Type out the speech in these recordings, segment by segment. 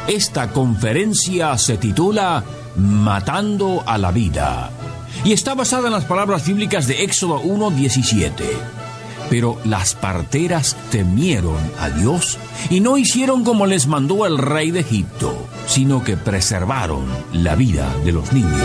Esta conferencia se titula Matando a la vida y está basada en las palabras bíblicas de Éxodo 1:17. Pero las parteras temieron a Dios y no hicieron como les mandó el rey de Egipto, sino que preservaron la vida de los niños.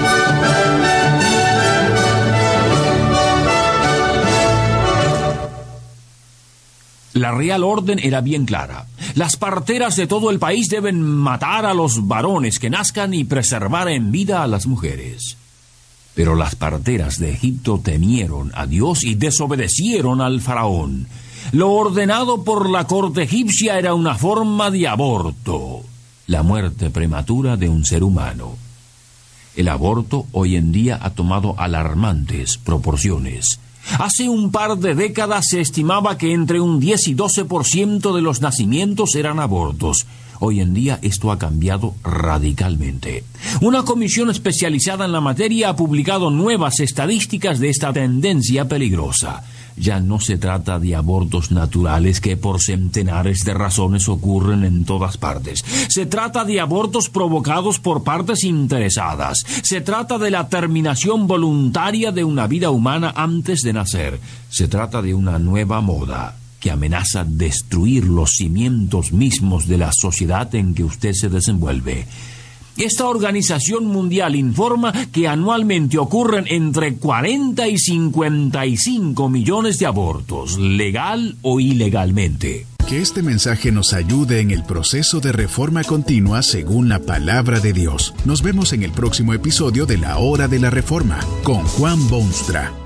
La real orden era bien clara. Las parteras de todo el país deben matar a los varones que nazcan y preservar en vida a las mujeres. Pero las parteras de Egipto temieron a Dios y desobedecieron al faraón. Lo ordenado por la corte egipcia era una forma de aborto, la muerte prematura de un ser humano. El aborto hoy en día ha tomado alarmantes proporciones. Hace un par de décadas se estimaba que entre un 10 y 12% de los nacimientos eran abortos. Hoy en día esto ha cambiado radicalmente. Una comisión especializada en la materia ha publicado nuevas estadísticas de esta tendencia peligrosa. Ya no se trata de abortos naturales que por centenares de razones ocurren en todas partes. Se trata de abortos provocados por partes interesadas. Se trata de la terminación voluntaria de una vida humana antes de nacer. Se trata de una nueva moda que amenaza destruir los cimientos mismos de la sociedad en que usted se desenvuelve. Esta organización mundial informa que anualmente ocurren entre 40 y 55 millones de abortos, legal o ilegalmente. Que este mensaje nos ayude en el proceso de reforma continua según la palabra de Dios. Nos vemos en el próximo episodio de La Hora de la Reforma con Juan Boonstra.